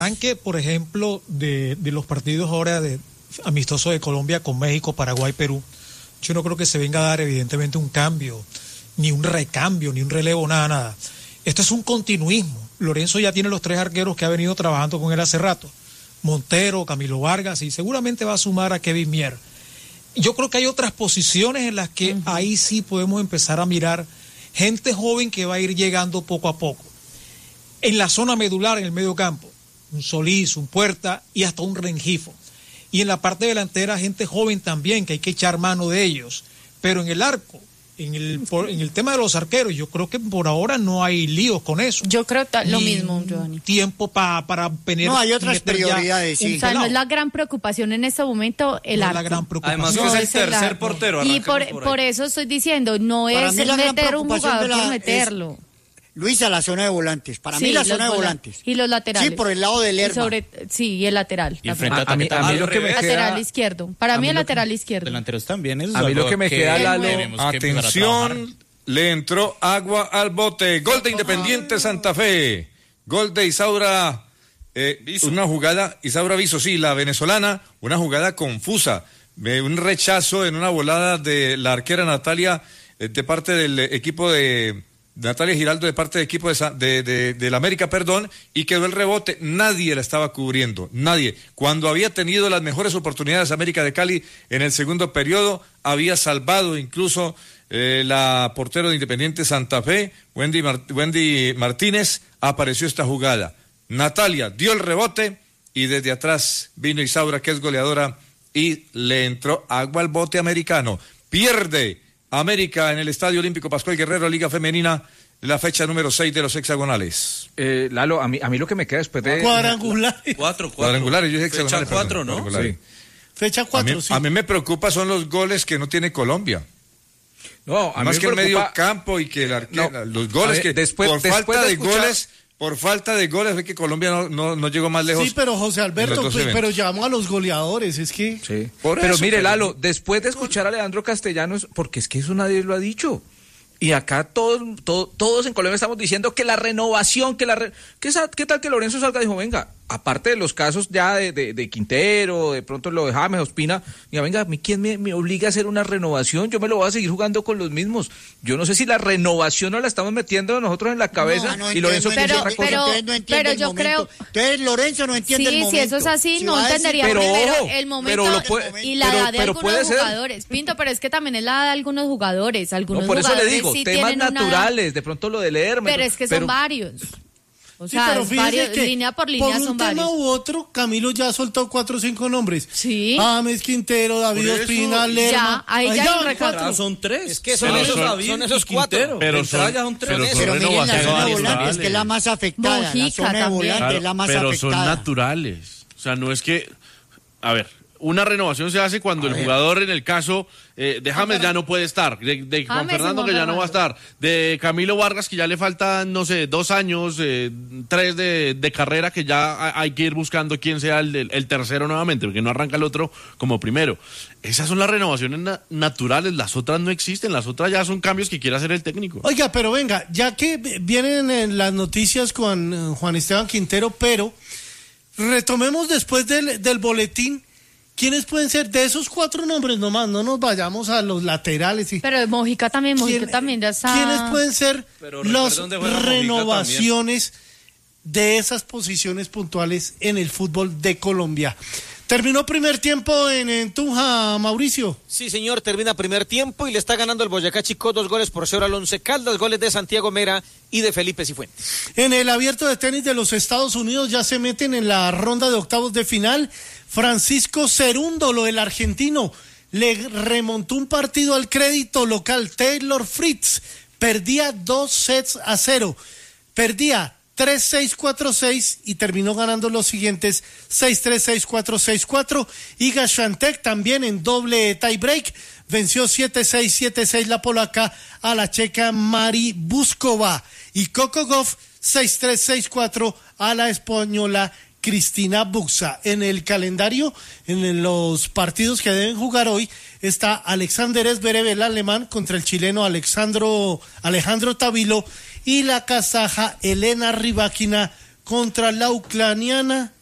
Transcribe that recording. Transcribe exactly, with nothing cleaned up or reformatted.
arranque, por ejemplo, de, de los partidos ahora de amistosos de Colombia con México, Paraguay, Perú, yo no creo que se venga a dar evidentemente un cambio, ni un recambio, ni un relevo, nada, nada. Esto es un continuismo. Lorenzo ya tiene los tres arqueros que ha venido trabajando con él hace rato. Montero, Camilo Vargas, y seguramente va a sumar a Kevin Mier. Yo creo que hay otras posiciones en las que uh-huh. ahí sí podemos empezar a mirar gente joven que va a ir llegando poco a poco. En la zona medular, en el medio campo, un Solís, un Puerta y hasta un Rengifo. Y en la parte delantera, gente joven también, que hay que echar mano de ellos. Pero en el arco, en el por, en el tema de los arqueros, yo creo que por ahora no hay líos con eso. Yo creo ta, lo mismo, Giovanni. Tiempo pa, para venir. No, hay otras prioridades, sí. O sea, no es la gran preocupación en este momento el no arco. Es la gran preocupación. Además, no que es el es el tercer arco. portero. Y por, por, por eso estoy diciendo, no para es meter un jugador por meterlo. Es... Luisa, la zona de volantes. Para sí, mí la zona de volantes. Y los laterales. Sí, por el lado del Lerma. Sobre, sí, y el lateral. Y frente a, a, mí, a mí lo que me queda... Lateral izquierdo. Para mí el lateral que, izquierdo. Delanteros también. Eso a mí lo que me que queda, Lalo... Atención, le entró agua al bote. Gol de Independiente Santa Fe. Gol de Isaura... Eh, una jugada, Isaura Viso, sí, la venezolana. Una jugada confusa. Eh, un rechazo en una volada de la arquera Natalia eh, de parte del equipo de... Natalia Giraldo de parte del equipo de, de, de, de la América, perdón, y quedó el rebote, nadie la estaba cubriendo, nadie. Cuando había tenido las mejores oportunidades América de Cali en el segundo periodo, había salvado incluso eh, la portero de Independiente Santa Fe, Wendy, Mar- Wendy Martínez, apareció esta jugada. Natalia dio el rebote y desde atrás vino Isaura, que es goleadora, y le entró agua al bote americano. Pierde América en el Estadio Olímpico Pascual Guerrero, Liga Femenina, la fecha número seis de los hexagonales. Eh, Lalo, a mí, a mí lo que me queda después de... Cuadrangulares. Cuatro, cuatro. Cuadrangulares, yo dije hexagonales. Fecha cuatro, ¿no? Sí. Fecha cuatro, a mí, sí. A mí me preocupa son los goles que no tiene Colombia. No, a Más mí que me el medio preocupa... campo y que el arquero, No, los goles ver, que después, por después falta de, de escuchar... goles... Por falta de goles, ve que Colombia no, no, no llegó más lejos. Sí, pero José Alberto, pues, pero llamamos a los goleadores, es que... Sí. Por pero eso, mire, pero... Lalo, después de escuchar a Leandro Castellanos, porque es que eso nadie lo ha dicho. Y acá todos, todos, todos en Colombia estamos diciendo que la renovación, que la... Re... ¿Qué, ¿Qué tal que Lorenzo salga y dijo, venga, aparte de los casos ya de, de, de Quintero, de pronto lo de James, Ospina, diga, venga, ¿quién me, me obliga a hacer una renovación? Yo me lo voy a seguir jugando con los mismos. Yo no sé si la renovación no la estamos metiendo nosotros en la cabeza no, no y Lorenzo entiendo, quiere pero, otra cosa. pero, no pero yo creo... Entonces Lorenzo no entiende sí, el momento. Sí, si eso es así, si no entendería pero, primero ojo, el momento pero lo puede, y la pero, edad de pero algunos jugadores. Pinto, pero es que también es la edad de algunos jugadores. Algunos no, por eso jugadores le digo, sí temas naturales, una... de pronto lo del Hermes. Pero es que pero... son varios. O sí, sea, pero varios, que línea por línea por un son tema varios. u otro, Camilo ya soltó cuatro o cinco nombres. Sí. James, Quintero, David Ospina, Lerma. Ya, ahí ya, ya hay cuatro. Son tres. Es que son esos, son, son esos cuatro. Pero son, son tres. pero son pero miren la zona de volantes, que es la más afectada. Mojica la zona de volantes claro, es la más pero afectada. son naturales. O sea, no es que... A ver, una renovación se hace cuando a el ver. jugador, en el caso eh, de James, ya no puede estar, de, de Juan James Fernando, que ya no va a estar, de Camilo Vargas, que ya le faltan, no sé, dos años, eh, tres de, de carrera, que ya hay que ir buscando quién sea el, el, el tercero nuevamente, porque no arranca el otro como primero. Esas son las renovaciones na- naturales, las otras no existen, las otras ya son cambios que quiere hacer el técnico. Oiga, pero venga, ya que vienen en las noticias con uh, Juan Esteban Quintero, pero retomemos después del, del boletín. ¿Quiénes pueden ser de esos cuatro nombres nomás? No nos vayamos a los laterales. Y... Pero Mojica también, Mojica también ya está... ¿Quiénes pueden ser las renovaciones de esas posiciones puntuales en el fútbol de Colombia? Terminó primer tiempo en, en Tunja, Mauricio. Sí, señor, termina primer tiempo y le está ganando el Boyacá Chicó dos goles por cero al Once Caldas, goles de Santiago Mera y de Felipe Cifuentes. En el abierto de tenis de los Estados Unidos ya se meten en la ronda de octavos de final. Francisco Cerúndolo, el argentino, le remontó un partido al crédito local. Taylor Fritz perdía dos sets a cero. Perdía tres seis, cuatro seis y terminó ganando los siguientes seis tres, seis cuatro, seis cuatro. Iga Swiatek también en doble tiebreak venció siete seis, siete seis la polaca a la checa Mari Buskova. Y Coco Gauff seis tres, seis cuatro a la española Cristina Buxa. En el calendario, en los partidos que deben jugar hoy, está Alexander Zverev, el alemán, contra el chileno Alexandro, Alejandro Tavilo, y la kazaja Elena Rybakina contra la ucraniana